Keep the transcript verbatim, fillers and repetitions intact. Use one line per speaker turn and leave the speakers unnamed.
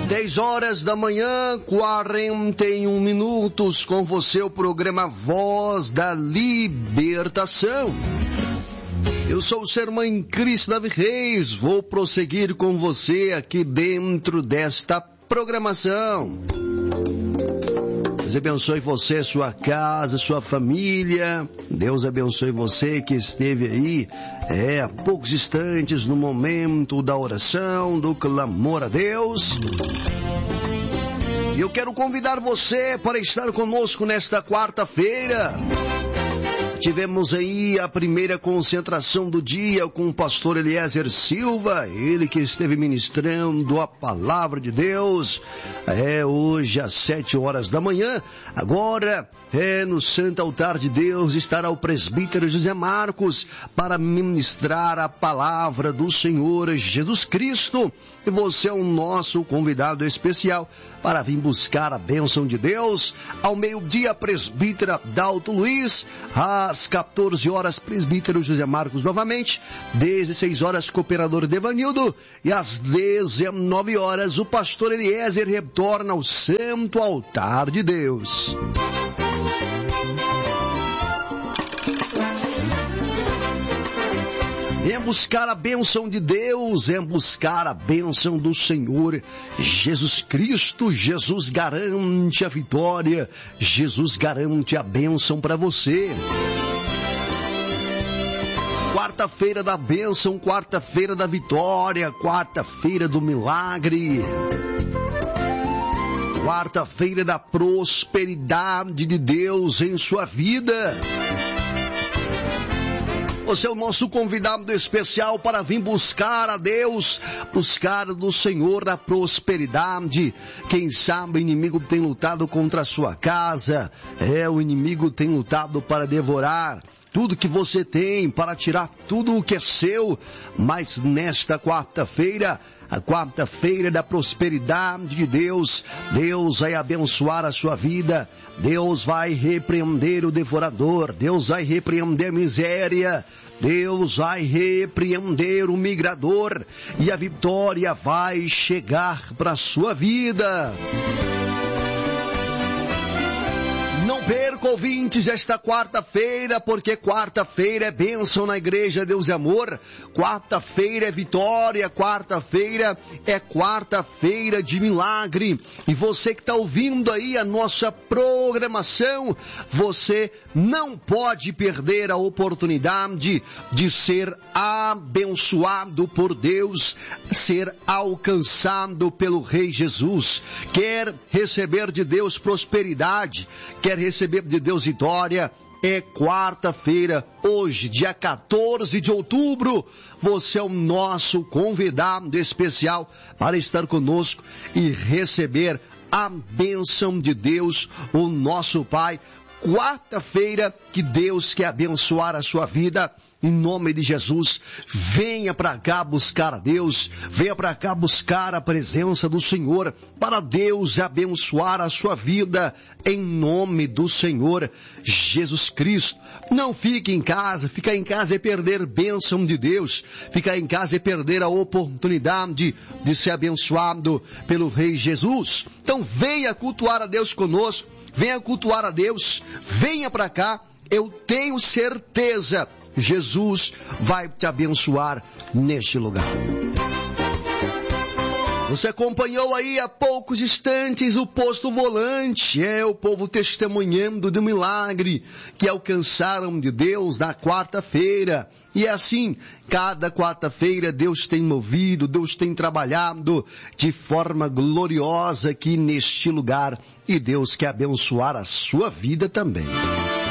dez horas da manhã, quarenta e um minutos, com você o programa Voz da Libertação. Eu sou o seu irmão em Cristo, Davi Reis, vou prosseguir com você aqui dentro desta programação. Deus abençoe você, sua casa, sua família. Deus abençoe você que esteve aí é, há poucos instantes no momento da oração, do clamor a Deus. E eu quero convidar você para estar conosco nesta quarta-feira. Tivemos aí a primeira concentração do dia com o pastor Eliezer Silva, ele que esteve ministrando a palavra de Deus, é hoje às sete horas da manhã. Agora, é no Santo Altar de Deus, estará o presbítero José Marcos para ministrar a palavra do Senhor Jesus Cristo. E você é o nosso convidado especial para vir buscar a bênção de Deus. Ao meio-dia, presbítera Dalto Luiz, às quatorze horas, presbítero José Marcos novamente, dezesseis horas, cooperador Devanildo, e às dezenove horas, o pastor Eliezer retorna ao Santo Altar de Deus. É buscar a bênção de Deus, é buscar a bênção do Senhor Jesus Cristo. Jesus garante a vitória, Jesus garante a bênção para você. Quarta-feira da bênção, quarta-feira da vitória, quarta-feira do milagre. Quarta-feira da prosperidade de Deus em sua vida. Você é o nosso convidado especial para vir buscar a Deus, buscar do Senhor a prosperidade. Quem sabe o inimigo tem lutado contra a sua casa, é, o inimigo tem lutado para devorar tudo que você tem, para tirar tudo o que é seu, mas nesta quarta-feira, a quarta-feira da prosperidade de Deus, Deus vai abençoar a sua vida, Deus vai repreender o devorador, Deus vai repreender a miséria, Deus vai repreender o migrador, e a vitória vai chegar para a sua vida. Não perca, ouvintes, esta quarta-feira, porque quarta-feira é bênção na igreja Deus é Amor, quarta-feira é vitória, quarta-feira é quarta-feira de milagre. E você que está ouvindo aí a nossa programação, você não pode perder a oportunidade de ser abençoado por Deus, ser alcançado pelo Rei Jesus. Quer receber de Deus prosperidade, quer receber de Deus vitória? É quarta-feira, hoje, dia quatorze de outubro, você é o nosso convidado especial para estar conosco e receber a bênção de Deus, o nosso Pai. Quarta-feira, que Deus quer abençoar a sua vida, em nome de Jesus. Venha para cá buscar a Deus, venha para cá buscar a presença do Senhor, para Deus abençoar a sua vida, em nome do Senhor Jesus Cristo. Não fique em casa, ficar em casa é perder bênção de Deus, ficar em casa é perder a oportunidade de ser abençoado pelo Rei Jesus. Então venha cultuar a Deus conosco, venha cultuar a Deus, venha para cá, eu tenho certeza, Jesus vai te abençoar neste lugar. Você acompanhou aí há poucos instantes o Posto Volante, é o povo testemunhando do milagre que alcançaram de Deus na quarta-feira. E é assim, cada quarta-feira Deus tem movido, Deus tem trabalhado de forma gloriosa aqui neste lugar. E Deus quer abençoar a sua vida também.